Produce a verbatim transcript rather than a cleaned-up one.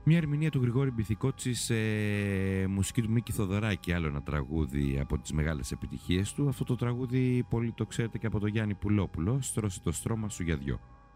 Μια ερμηνεία του Γρηγόρη Μπιθικότση σε μουσική του Μίκη Θοδωράκη, άλλο ένα τραγούδι από τις μεγάλες επιτυχίες του. Αυτό το τραγούδι πολύ το ξέρετε και από τον Γιάννη Πουλόπουλο, «Στρώσε το στρώμα σου για δυο».